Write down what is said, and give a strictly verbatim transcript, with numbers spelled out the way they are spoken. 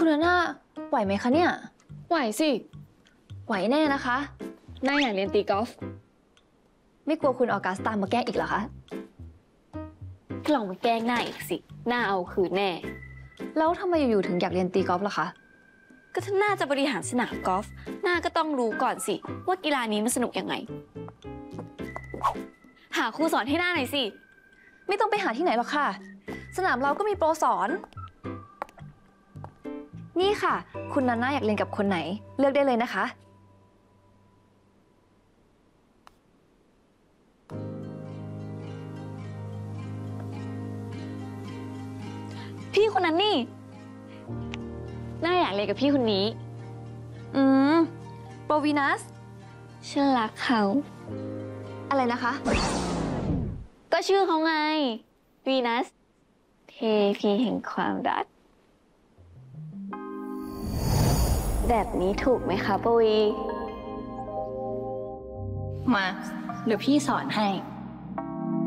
นาน่าไหวไหมคะเนี่ยไหวสิไหวแน่นะคะน่าอยากเรียนตีกอล์ฟไม่กลัวคุณออกัสตามมาแกล้งอีกเหรอคะลองมาแกล้งหน้าอีกสิหน้าเอาคืนแน่แล้วทำไมอยู่ๆถึงอยากเรียนตีกอล์ฟล่ะคะก็ถ้าหน้าจะบริหารสนามกอล์ฟหน้าก็ต้องรู้ก่อนสิว่ากีฬานี้มันสนุกยังไงหาครูสอนให้หน้าหน่อยสิไม่ต้องไปหาที่ไหนหรอกค่ะสนามเราก็มีโปรสอนนี่ค่ะคุณนาน่าอยากเรียนกับคนไหนเลือกได้เลยนะคะพี่คนนั้นนี่น่าอยากเรียนกับพี่คนนี้อืมโปรวีนัสฉันรักเขาอะไรนะคะก็ชื่อเขาไงวีนัสเทพีแห่งความรักแบบนี้ถูกไหมคะปวีมาเดี๋ยวพี่สอนให้